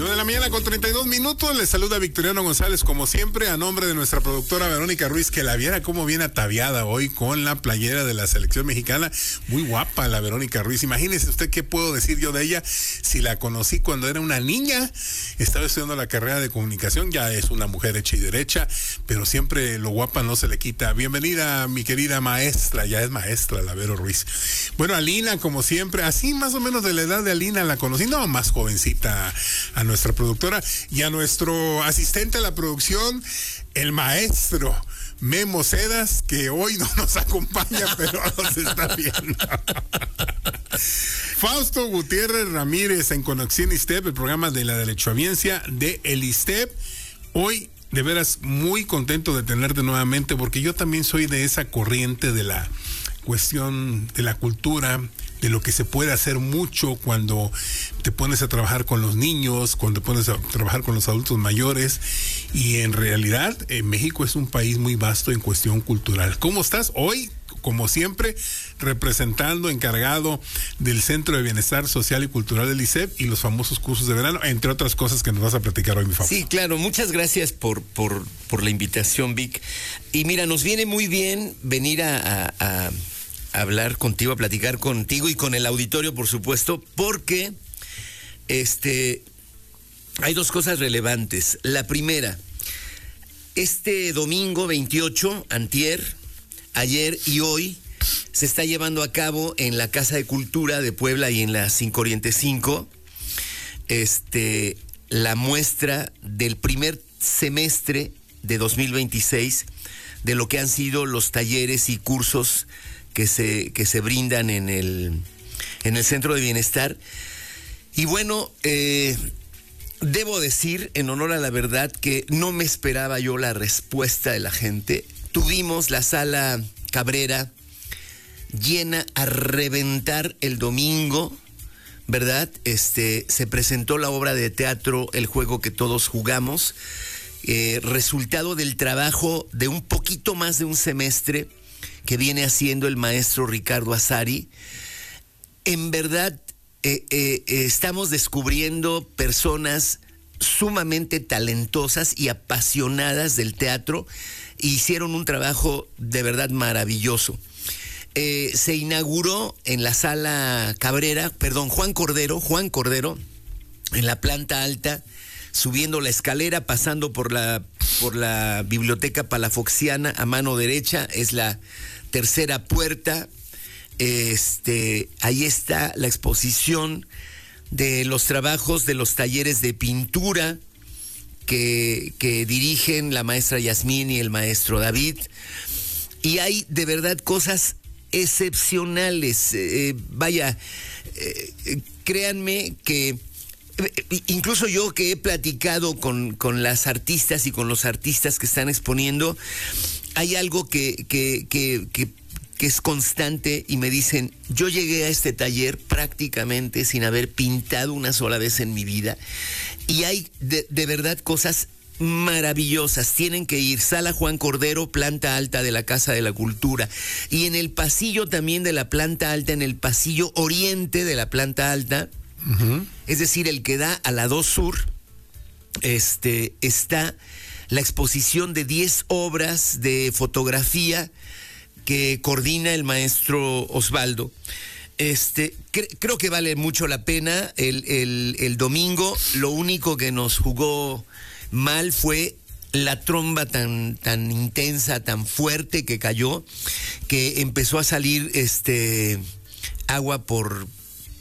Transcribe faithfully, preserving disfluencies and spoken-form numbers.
nueve de la mañana con treinta y dos minutos. Les saluda Victoriano González, como siempre, a nombre de nuestra productora Verónica Ruiz, que la viera cómo viene ataviada hoy con la playera de la selección mexicana. Muy guapa la Verónica Ruiz. Imagínese usted qué puedo decir yo de ella. Si la conocí cuando era una niña, estaba estudiando la carrera de comunicación, ya es una mujer hecha y derecha, pero siempre lo guapa no se le quita. Bienvenida, mi querida maestra, ya es maestra la Vero Ruiz. Bueno, Alina, como siempre, así más o menos de la edad de Alina la conocí, no, más jovencita, a nuestra productora y a nuestro asistente a la producción, el maestro Memo Cedas, que hoy no nos acompaña, pero nos está viendo. Fausto Gutiérrez Ramírez en Conexión ISTEP, el programa de la derechohabiencia de el ISTEP. Hoy, de veras, muy contento de tenerte nuevamente, porque yo también soy de esa corriente de la cuestión de la cultura, de lo que se puede hacer mucho cuando te pones a trabajar con los niños, cuando te pones a trabajar con los adultos mayores, y en realidad eh, México es un país muy vasto en cuestión cultural. ¿Cómo estás hoy? Como siempre, representando, encargado del Centro de Bienestar Social y Cultural del ISEP y los famosos cursos de verano, entre otras cosas que nos vas a platicar hoy, mi favor. Sí, claro, muchas gracias por, por, por la invitación, Vic. Y mira, nos viene muy bien venir a, a, a hablar contigo, a platicar contigo y con el auditorio, por supuesto, porque este, hay dos cosas relevantes. La primera, este domingo veintiocho, antier, ayer y hoy, se está llevando a cabo en la Casa de Cultura de Puebla y en la cinco Oriente cinco, este, la muestra del primer semestre de dos mil veintiséis de lo que han sido los talleres y cursos que se, que se brindan en el, en el Centro de Bienestar. Y bueno, eh, debo decir, en honor a la verdad, que no me esperaba yo la respuesta de la gente. Tuvimos la Sala Cabrera llena a reventar el domingo, ¿verdad? Este, se presentó la obra de teatro El juego que todos jugamos, eh, resultado del trabajo de un poquito más de un semestre que viene haciendo el maestro Ricardo Azari. En verdad, eh, eh, eh, estamos descubriendo personas sumamente talentosas y apasionadas del teatro. Hicieron un trabajo de verdad maravilloso. Eh, se inauguró en la Sala Cabrera, perdón, Juan Cordero, Juan Cordero, en la planta alta, subiendo la escalera, pasando por la, por la Biblioteca Palafoxiana a mano derecha, es la tercera puerta. Este, ahí está la exposición de los trabajos de los talleres de pintura que, que dirigen la maestra Yasmín y el maestro David. Y hay de verdad cosas excepcionales. Eh, vaya, eh, créanme que incluso yo que he platicado con, con las artistas y con los artistas que están exponiendo, hay algo que, que, que, que, que es constante y me dicen, yo llegué a este taller prácticamente sin haber pintado una sola vez en mi vida, y hay de, de verdad cosas maravillosas. Tienen que ir, Sala Juan Cordero, planta alta de la Casa de la Cultura, y en el pasillo también de la planta alta, en el pasillo oriente de la planta alta, uh-huh. es decir, el que da a la dos Sur, este, está la exposición de diez obras de fotografía que coordina el maestro Osvaldo. Este, cre- creo que vale mucho la pena. El, el, el domingo, lo único que nos jugó mal fue la tromba tan, tan intensa, tan fuerte que cayó, que empezó a salir este agua por,